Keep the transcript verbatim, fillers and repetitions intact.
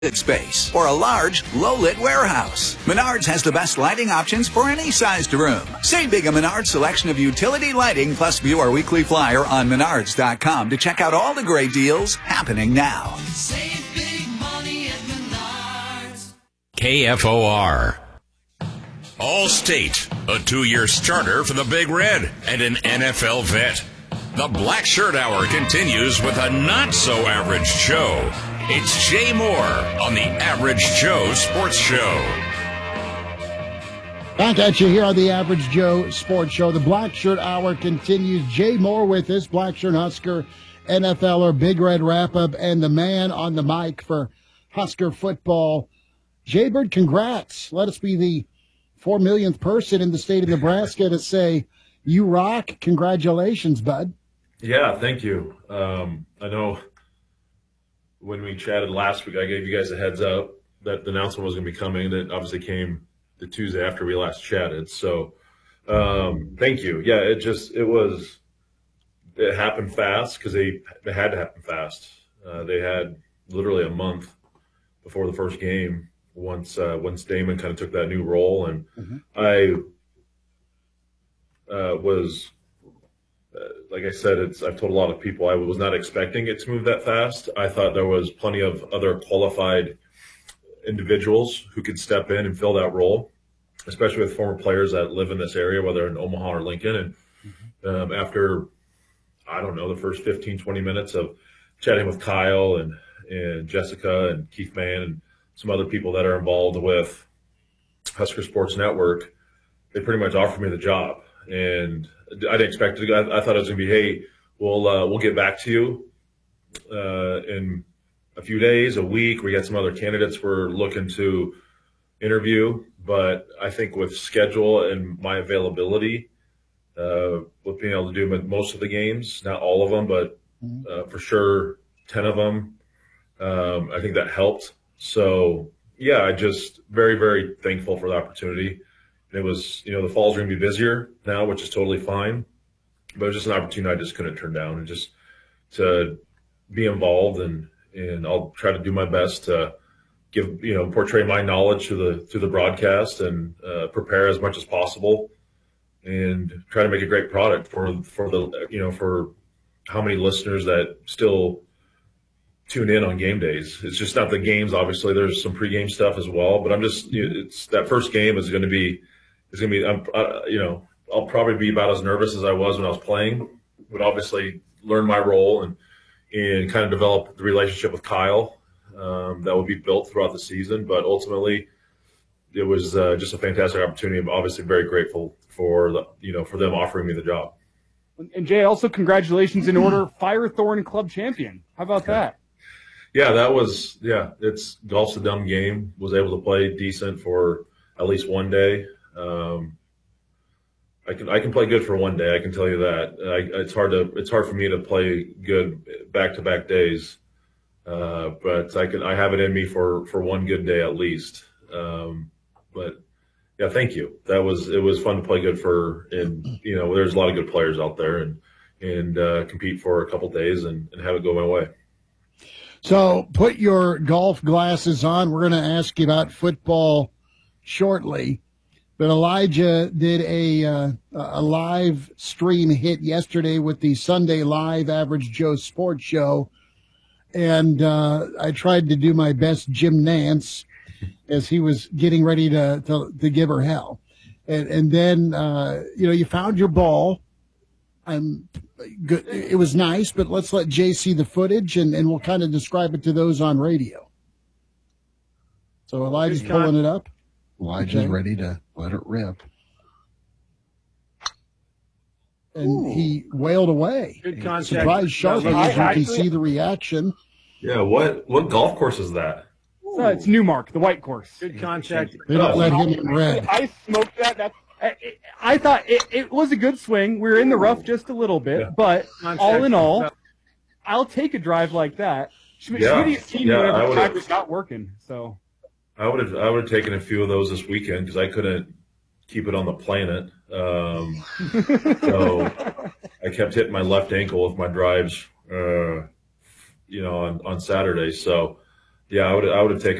space or a large, low-lit warehouse. Menards has the best lighting options for any sized room. Save big at Menards' selection of utility lighting, plus view our weekly flyer on menards dot com to check out all the great deals happening now. Save big money at Menards. K F O R. All-State, a two-year starter for the Big Red and an N F L vet. The Black Shirt Hour continues with a not-so-average show. It's Jay Moore on the Average Joe Sports Show. Back at you here on the Average Joe Sports Show. The Black Shirt Hour continues. Jay Moore with us, Black Shirt Husker, N F L er, Big Red Wrap-Up, and the man on the mic for Husker football. Jay Bird, congrats. Let us be the four millionth person in the state of Nebraska to say, you rock. Congratulations, bud. Yeah, thank you. Um, I know when we chatted last week, I gave you guys a heads up that the announcement was going to be coming. It obviously came the Tuesday after we last chatted. So um, thank you. Yeah, it just, it was, it happened fast because they, they had to happen fast. Uh, they had literally a month before the first game once, uh, once Damon kind of took that new role. And mm-hmm. I uh, was, Uh, like I said, it's, I've told a lot of people I was not expecting it to move that fast. I thought there was plenty of other qualified individuals who could step in and fill that role, especially with former players that live in this area, whether in Omaha or Lincoln. And um, after, I don't know, the first fifteen, twenty minutes of chatting with Kyle and, and Jessica and Keith Mann and some other people that are involved with Husker Sports Network, they pretty much offered me the job. And I didn't expect it. I, I thought it was going to be, hey, we'll uh, we'll get back to you uh, in a few days, a week. We got some other candidates we're looking to interview. But I think with schedule and my availability, uh, with being able to do most of the games, not all of them, but uh, for sure ten of them, um, I think that helped. So, yeah, I just very, very thankful for the opportunity. It was, you know, the fall's going to be busier now, which is totally fine. But it was just an opportunity I just couldn't turn down, and just to be involved, and, and I'll try to do my best to give, you know, portray my knowledge through the through the broadcast, and uh, prepare as much as possible, and try to make a great product for for the, you know, for how many listeners that still tune in on game days. It's just not the games. Obviously, there's some pregame stuff as well, but I'm just, you know, it's that first game is going to be. It's going to be, um, uh, you know, I'll probably be about as nervous as I was when I was playing, but obviously learn my role and and kind of develop the relationship with Kyle um, that will be built throughout the season. But ultimately, it was uh, just a fantastic opportunity. I'm obviously very grateful for the, you know, for them offering me the job. And Jay, also congratulations in order, Firethorn Club champion. How about that? Yeah, that was, yeah, it's golf's a dumb game. Was able to play decent for at least one day. Um, I can I can play good for one day. I can tell you that. I, it's hard to it's hard for me to play good back to back days, uh, but I can I have it in me for, for one good day at least. Um, but yeah, thank you. That was it was fun to play good for, and you know, there's a lot of good players out there, and and uh, compete for a couple days and, and have it go my way. So put your golf glasses on. We're going to ask you about football shortly. But Elijah did a uh, a live stream hit yesterday with the Sunday Live Average Joe Sports Show, and uh, I tried to do my best Jim Nance as he was getting ready to to, to give her hell, and and then uh, you know, you found your ball. I'm good. It was nice, but let's let Jay see the footage, and, and we'll kind of describe it to those on radio. So Elijah's pulling it up. Elijah's okay. ready to let it rip. And Ooh. he wailed away. Good contact. Surprised sharply, as you can see the reaction. Yeah, what what golf course is that? So it's Newmark, the white course. Good contact. They don't let him in red. I smoked that. That's, I, I thought it, it was a good swing. We were in the rough just a little bit, Yeah. but Contact. all in all, I'll take a drive like that. Yeah. Schmitty's team, Yeah, I whatever would've- drive was not working. So I would have I would have taken a few of those this weekend because I couldn't keep it on the planet. Um, so I kept hitting my left ankle with my drives, uh, you know, on, on Saturday. So Yeah, I would I would have taken